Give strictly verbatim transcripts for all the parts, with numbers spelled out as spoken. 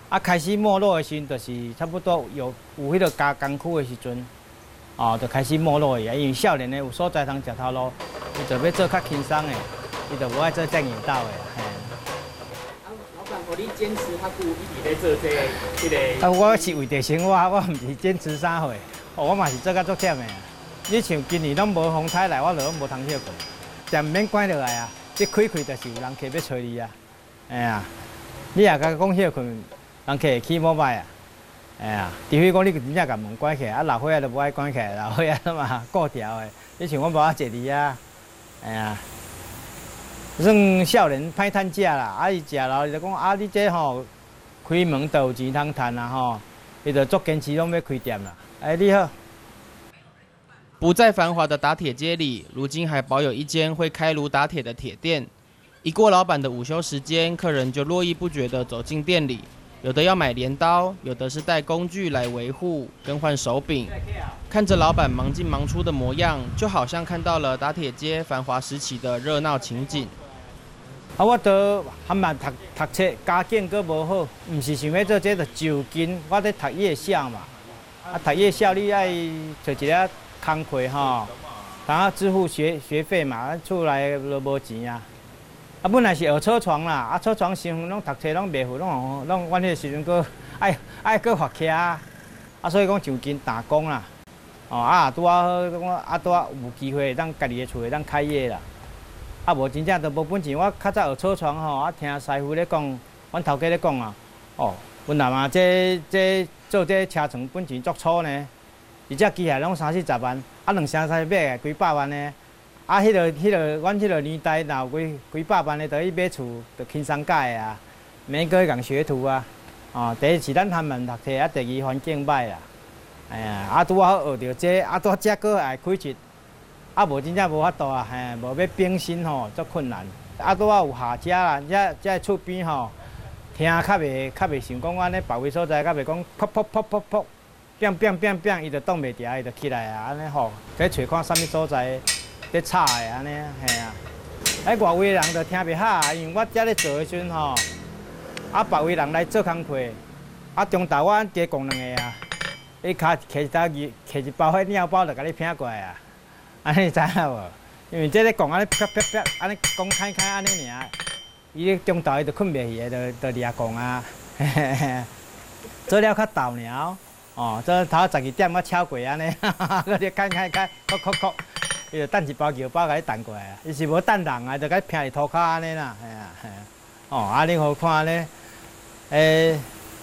啊，开始没落的时阵，就是差不多有有迄个加工区的时阵，哦，就开始没落去啊。因为少年的有所在通食头路，伊就要做较轻松的，伊就无爱做正营道的，嘿。 啊，老板，互你坚持较久，一直咧做这个这个。 啊，我是为着生活，我毋是坚持啥货，哦，我嘛是做甲足忝的啊。你像今年拢无风台来，我就拢无通歇困，店免关落来啊。这开开就是有人客要找你啊，哎呀，你也甲讲歇困，人客会起无歹啊，哎呀，除非讲你真正甲门关起来，啊老伙仔都无爱关起来，老伙仔嘛顾条的。你像我无法坐你啊，哎呀，算少年歹趁食啦，啊伊食了伊就讲啊你这吼开门就有钱通趁啊吼，伊就足坚持拢要开店啦。哎你好。 不在繁华的打铁街里，如今还保有一间会开炉打铁的铁店。一过老板的午休时间，客人就络绎不绝地走进店里，有的要买镰刀，有的是带工具来维护、更换手柄。看着老板忙进忙出的模样，就好像看到了打铁街繁华时期的热闹情景。 啊，我都还蛮读读册，家境阁无好，毋是想要做这个就近，我咧读夜校嘛。啊，读夜校你爱找一个工课吼，然后支付学学费嘛，厝内都无钱啊。啊，本来是学车床啦，啊，车床身份拢读册拢袂赴，拢拢阮迄个时阵阁爱爱阁学骑啊，啊，所以讲就近打工啦。哦，啊，拄啊好，讲啊拄啊有机会，当家己的厝会当开业啦。啊，无真正都无本钱。我较早学车床吼，啊，听师傅咧讲，阮头家咧讲啊，哦，本来嘛，这这做这车床本钱足粗呢。一只机械拢三四十万，啊，两箱菜买几百万呢。啊，迄个、迄个，阮迄个年代，若有几几百万的，就去买厝，就轻松解啊，免搁去共学徒啊。哦，第一是咱他们读册，啊，第二环境歹啦。哎呀，啊，拄好学着这，啊，拄则搁爱开一，啊，无真正无法度啊，嘿，无要变身吼，足困难。啊，拄好有下车啦，这这厝边吼，听较袂较袂想讲阮咧别位所在，较袂讲噗噗噗噗噗。变变变变，伊就挡袂住，伊就起来啊，安尼吼，去找看啥物所在咧吵的安尼，嘿啊。哎，外围人就听袂下，因为我遮咧做的时阵吼，啊，别位人来做工课，啊，中昼我加讲两个啊，伊骹摕一包鱼，摕一包迄鸟包就甲你拼过来啊，安尼知影无？因为这咧讲安尼啪啪啪，安尼讲开开安尼尔，伊咧中昼伊就困袂去，就就掠讲啊，嘿嘿嘿，做了较逗尔。哦，这头十二点我超过安尼，搁咧开开开，扣扣扣，伊就等一包球包甲你弹过来啊。伊是无等人啊，就甲你拼伫涂骹安尼啦，嘿啊嘿啊。哦，啊你好看安尼，诶，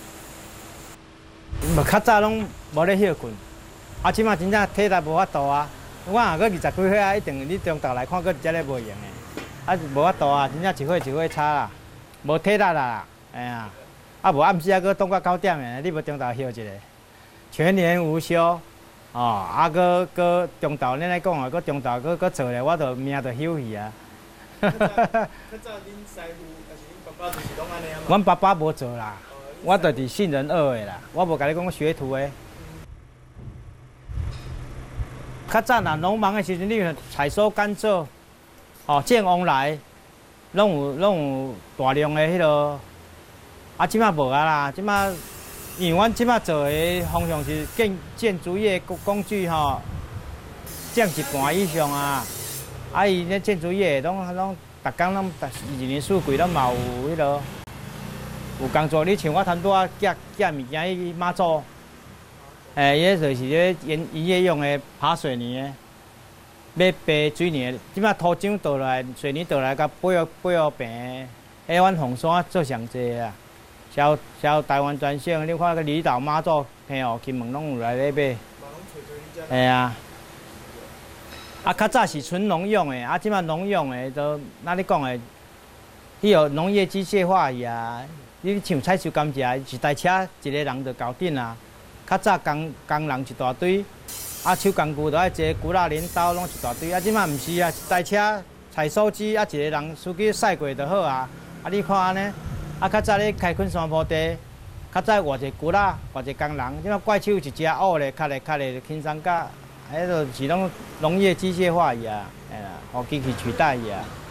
无较早拢无咧歇困，啊，即马真正体力无法度啊。我若搁二十几岁啊，一定你中昼来看，搁遮咧无用诶。啊，无法度啊，真正一岁一岁差啦，无体力啦，哎呀，啊无暗时啊，搁当到九点诶，你无中昼休一下。全年无休，哦，啊，搁搁中昼，恁来讲啊，搁中昼搁搁做咧，我就命就休去啊。较早恁师傅，但是恁爸爸就是拢安尼啊？阮爸爸无做啦，我就是信人二的啦，我无甲你讲学徒的。较早若农忙的时阵，你采收甘蔗，哦，建瓮来，拢有拢有大量的迄落，啊，即马无啊啦，即马。因为阮即马做的方向是建建筑业工具吼，占一半以上啊。啊，伊咧建筑业拢拢，逐工拢一年四季拢嘛有迄落有工作。你像我摊拄啊寄寄物件去马祖，诶，伊就是咧营营业用的爬水泥的，要爬水泥的。即马土浆倒来，水泥倒来，甲八号八号平，迄阮红山做上济啊。销销台湾全省，你看个离岛马祖、嘿哦，金门拢有来咧买。系啊，啊较早是纯农用的，啊即马农用的都哪里讲的？迄个农业机械化去啊，你像采收甘蔗，一台车一个人就搞定啊。较早工工人一大堆，啊手工具都爱坐骨仔镰刀拢一大堆，啊即马毋是啊，一台车采收机啊一个人司机驶过就好啊。啊你看安尼。啊，较早咧开垦山坡地，较早换一个骨仔，换一个工人，即马怪手一只乌咧，卡咧卡咧，轻松甲，迄个是拢农业机械化去啊，哎啦，互机器取代去啊。